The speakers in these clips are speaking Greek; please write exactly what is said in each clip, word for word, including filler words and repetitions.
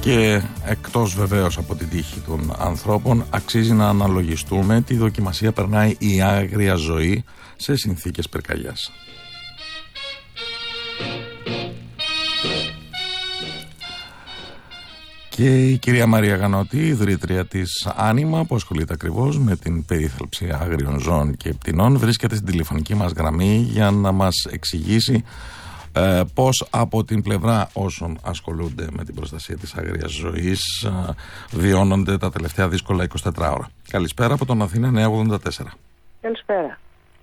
Και εκτός βεβαίως από την τύχη των ανθρώπων, αξίζει να αναλογιστούμε τι δοκιμασία περνάει η άγρια ζωή σε συνθήκες πυρκαγιάς. Και η κυρία Μαρία Γανώτη, ιδρύτρια της Άνιμα, που ασχολείται ακριβώς με την περίθαλψη άγριων ζώων και πτηνών, βρίσκεται στην τηλεφωνική μας γραμμή για να μας εξηγήσει ε, πώς από την πλευρά όσων ασχολούνται με την προστασία της άγριας ζωής ε, βιώνονται τα τελευταία δύσκολα είκοσι τέσσερις ώρα. Καλησπέρα από τον Αθήνα εννιακόσια ογδόντα τέσσερα. Καλησπέρα.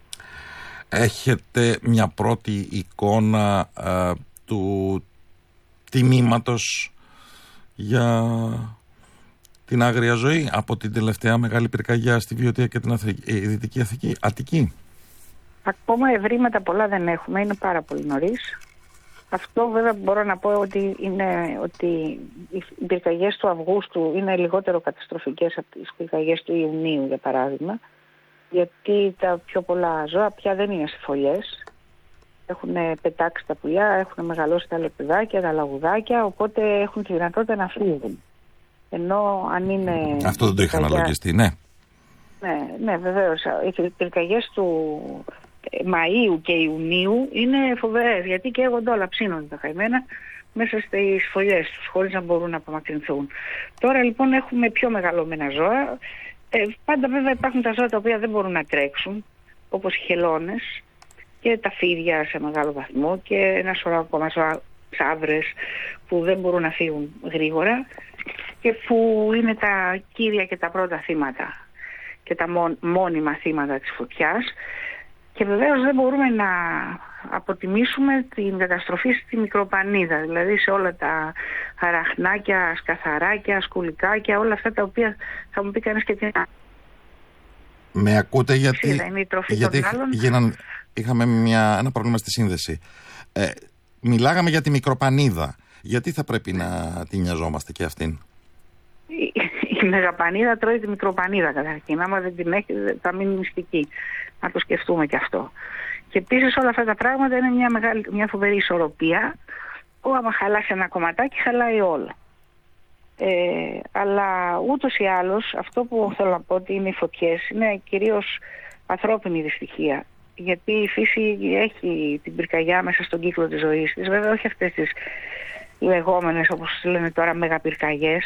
Έχετε μια πρώτη εικόνα ε, του τιμήματος για την άγρια ζωή από την τελευταία μεγάλη πυρκαγιά στη Βιωτία και την Αθη... Δυτική Αθήκη, Αττική? Ακόμα ευρήματα πολλά δεν έχουμε, είναι πάρα πολύ νωρίς. Αυτό βέβαια μπορώ να πω ότι είναι ότι οι πυρκαγιές του Αυγούστου είναι λιγότερο καταστροφικές από τις πυρκαγιές του Ιουνίου, για παράδειγμα, γιατί τα πιο πολλά ζώα πια δεν είναι σε φωλιές. Έχουν πετάξει τα πουλιά, έχουν μεγαλώσει τα λεπιδάκια, τα λαγουδάκια, οπότε έχουν τη δυνατότητα να φύγουν. Ενώ αν είναι... Αυτό δεν το είχα αναλογιστεί, ναι. Ναι, ναι, βεβαίως. Οι πυρκαγιές του Μαΐου και Ιουνίου είναι φοβερές, γιατί καίγονται όλα, ψήνονται τα καημένα μέσα στις φωλιές τους, χωρίς να μπορούν να απομακρυνθούν. Τώρα λοιπόν έχουμε πιο μεγαλωμένα ζώα. Ε, πάντα βέβαια υπάρχουν τα ζώα τα οποία δεν μπορούν να τρέξουν, όπως οι χελώνες και τα φίδια σε μεγάλο βαθμό και ένα σωρό ακόμα ζώα, τσάβρες, που δεν μπορούν να φύγουν γρήγορα και που είναι τα κύρια και τα πρώτα θύματα και τα μόνιμα θύματα της φωτιάς. Και βεβαίως δεν μπορούμε να αποτιμήσουμε την καταστροφή στη μικροπανίδα, δηλαδή σε όλα τα αραχνάκια, σκαθαράκια, σκουλικάκια, όλα αυτά τα οποία θα μου πει κανείς και τι να... Με ακούτε γιατί, είναι η τροφή γιατί των άλλων. γίναν, είχαμε μια, ένα πρόβλημα στη σύνδεση. Ε, μιλάγαμε για τη μικροπανίδα. Γιατί θα πρέπει να την νοιαζόμαστε και αυτήν? Η, η μεγαπανίδα τρώει τη μικροπανίδα καταρχήν. Άμα δεν την έχει θα μείνει μυστική. Να το σκεφτούμε και αυτό. Και επίσης όλα αυτά τα πράγματα είναι μια, μεγάλη, μια φοβερή ισορροπία που άμα χαλάσει ένα κομματάκι χαλάει όλο. Ε, αλλά ούτως ή άλλως αυτό που θέλω να πω ότι είναι οι φωτιές είναι κυρίως ανθρώπινη δυστυχία. Γιατί η φύση έχει την πυρκαγιά μέσα στον κύκλο της ζωής της. Βέβαια όχι αυτές τις λεγόμενες, όπως λένε τώρα, μεγαπυρκαγιές.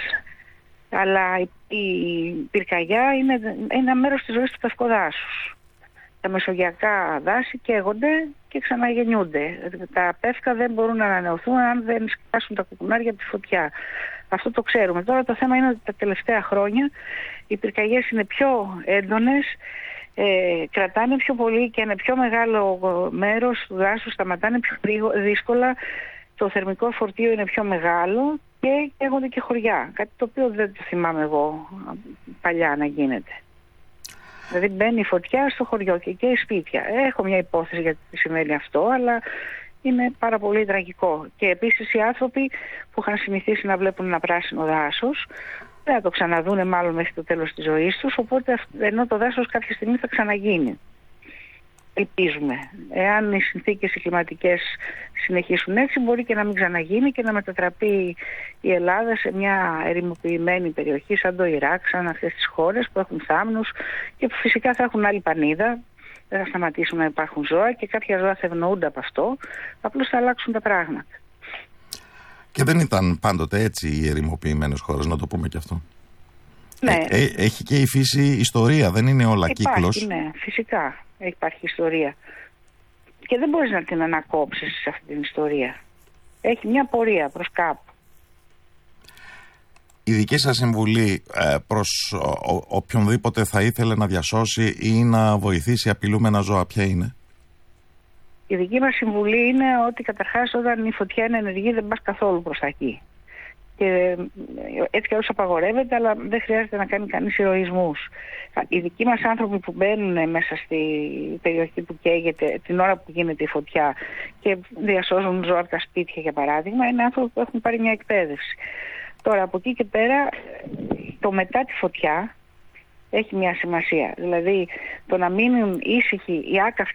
Αλλά η πυρκαγιά είναι ένα μέρος της ζωής του πευκοδάσους. Τα μεσογειακά δάση καίγονται και ξαναγεννιούνται. Τα πεύκα δεν μπορούν να ανανεωθούν αν δεν σκάσουν τα κουκουνάρια από τη φωτιά. Αυτό το ξέρουμε. Τώρα το θέμα είναι ότι τα τελευταία χρόνια οι πυρκαγιές είναι πιο έντονες, ε, κρατάνε πιο πολύ και ένα πιο μεγάλο μέρος του δάσους σταματάνε πιο δύσκολα. Το θερμικό φορτίο είναι πιο μεγάλο και καίγονται και χωριά. Κάτι το οποίο δεν το θυμάμαι εγώ παλιά να γίνεται. Δηλαδή μπαίνει η φωτιά στο χωριό και καίει σπίτια. Έχω μια υπόθεση γιατί συμβαίνει αυτό, αλλά είναι πάρα πολύ τραγικό. Και επίσης οι άνθρωποι που είχαν συνηθίσει να βλέπουν ένα πράσινο δάσος δεν θα το ξαναδούνε μάλλον μέχρι το τέλος της ζωής τους, οπότε ενώ το δάσος κάποια στιγμή θα ξαναγίνει. Ελπίζουμε. Εάν οι συνθήκες οι κλιματικές συνεχίσουν έτσι, μπορεί και να μην ξαναγίνει και να μετατραπεί η Ελλάδα σε μια ερημοποιημένη περιοχή σαν το Ιράκ, σαν αυτές τις χώρες που έχουν θάμνους και που φυσικά θα έχουν άλλη πανίδα. Δεν θα σταματήσουν να υπάρχουν ζώα και κάποια ζώα θα ευνοούνται από αυτό. Απλώς θα αλλάξουν τα πράγματα. Και δεν ήταν πάντοτε έτσι οι ερημοποιημένες χώρες, να το πούμε και αυτό. Ναι. Ε, ε, έχει και η φύση ιστορία, δεν είναι όλα υπάρχει, κύκλος. Ναι, φυσικά υπάρχει ιστορία. Και δεν μπορείς να την ανακόψεις σε αυτή την ιστορία. Έχει μια πορεία προς κάπου. Η δική σας συμβουλή ε, προς ο, ο, οποιονδήποτε θα ήθελε να διασώσει ή να βοηθήσει απειλούμενα ζώα, ποια είναι? Η δική μας συμβουλή είναι ότι καταρχάς όταν η φωτιά είναι ενεργή δεν πας καθόλου προς τα εκεί. Και έτσι κι αλλιώς απαγορεύεται, αλλά δεν χρειάζεται να κάνει κανείς ηρωισμούς. Οι δικοί μας άνθρωποι που μπαίνουν μέσα στη περιοχή που καίγεται την ώρα που γίνεται η φωτιά και διασώζουν ζώα από τα σπίτια, για παράδειγμα, είναι άνθρωποι που έχουν πάρει μια εκπαίδευση. Τώρα από εκεί και πέρα το μετά τη φωτιά έχει μια σημασία. Δηλαδή το να μείνουν ήσυχοι οι άκαυτοι